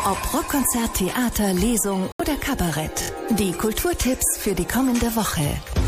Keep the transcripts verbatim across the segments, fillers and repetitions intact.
Ob Rockkonzert, Theater, Lesung oder Kabarett. Die Kulturtipps für die kommende Woche.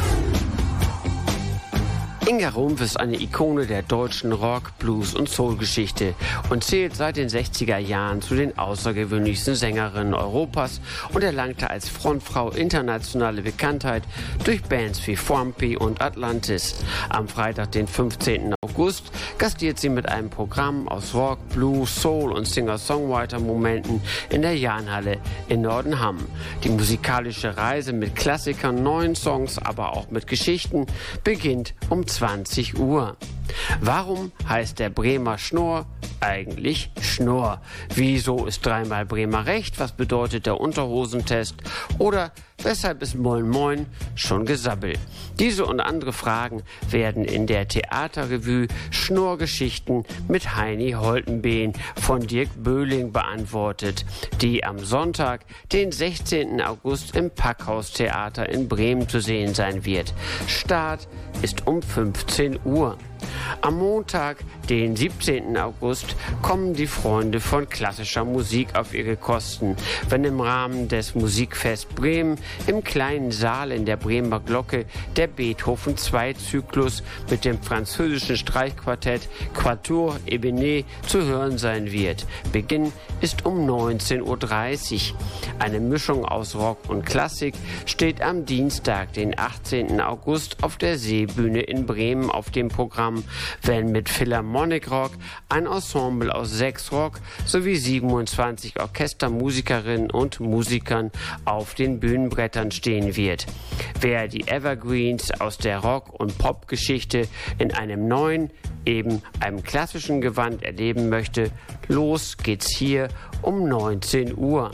Inga Rumpf ist eine Ikone der deutschen Rock-, Blues- und Soul-Geschichte und zählt seit den sechziger Jahren zu den außergewöhnlichsten Sängerinnen Europas und erlangte als Frontfrau internationale Bekanntheit durch Bands wie Swampy und Atlantis. Am Freitag, den fünfzehnten August, gastiert sie mit einem Programm aus Rock, Blues, Soul und Singer-Songwriter-Momenten in der Jahnhalle in Nordenham. Die musikalische Reise mit Klassikern, neuen Songs, aber auch mit Geschichten beginnt um zwanzig Uhr. Warum heißt der Bremer Schnorr eigentlich Schnorr? Wieso ist dreimal Bremer recht? Was bedeutet der Unterhosentest? Oder weshalb ist Moin Moin schon Gesabbel? Diese und andere Fragen werden in der Theaterrevue Schnorrgeschichten mit Heini Holtenbehn von Dirk Böhling beantwortet, die am Sonntag, den sechzehnten August im Packhaustheater in Bremen zu sehen sein wird. Start ist um fünfzehn Uhr. Am Montag, den siebzehnten August, kommen die Freunde von klassischer Musik auf ihre Kosten, wenn im Rahmen des Musikfest Bremen im kleinen Saal in der Bremer Glocke der Beethoven zwei Zyklus mit dem französischen Streichquartett Quatuor Ebenet zu hören sein wird. Beginn ist um neunzehn Uhr dreißig. Eine Mischung aus Rock und Klassik steht am Dienstag, den achtzehnten August, auf der Seebühne in Bremen auf dem Programm, wenn mit Philharmonic Rock ein Ensemble aus sechs Rock- sowie siebenundzwanzig Orchestermusikerinnen und Musikern auf den Bühnenbrettern stehen wird. Wer die Evergreens aus der Rock- und Popgeschichte in einem neuen, eben einem klassischen Gewand erleben möchte, los geht's hier um neunzehn Uhr.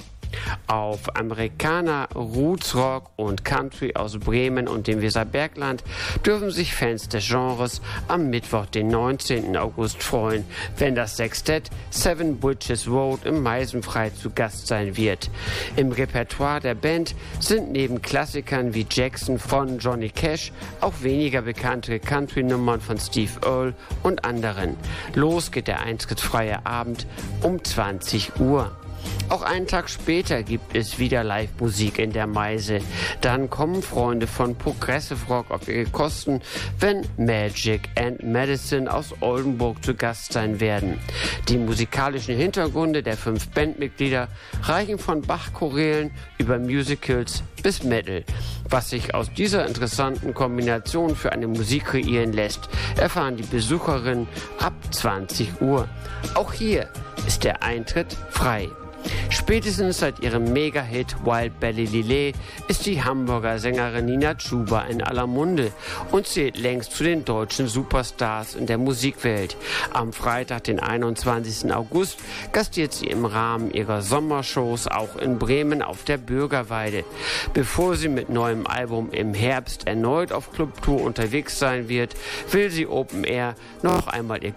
Auf Amerikaner, Roots Rock und Country aus Bremen und dem Weserbergland dürfen sich Fans des Genres am Mittwoch, den neunzehnten August freuen, wenn das Sextett Seven Bridges Road im Meisenfrei zu Gast sein wird. Im Repertoire der Band sind neben Klassikern wie Jackson von Johnny Cash auch weniger bekannte Country-Nummern von Steve Earle und anderen. Los geht der eintrittsfreie Abend um zwanzig Uhr. Auch einen Tag später gibt es wieder Live-Musik in der Meise. Dann kommen Freunde von Progressive Rock auf ihre Kosten, wenn Magic and Medicine aus Oldenburg zu Gast sein werden. Die musikalischen Hintergründe der fünf Bandmitglieder reichen von Bach-Chorälen über Musicals bis Metal. Was sich aus dieser interessanten Kombination für eine Musik kreieren lässt, erfahren die Besucherinnen ab zwanzig Uhr. Auch hier ist der Eintritt frei. Spätestens seit ihrem Mega-Hit Wild Belly Lillet ist die Hamburger Sängerin Nina Chuba in aller Munde und zählt längst zu den deutschen Superstars in der Musikwelt. Am Freitag, den einundzwanzigsten August, gastiert sie im Rahmen ihrer Sommershows auch in Bremen auf der Bürgerweide. Bevor sie mit neuem Album im Herbst erneut auf Clubtour unterwegs sein wird, will sie Open Air noch einmal ihr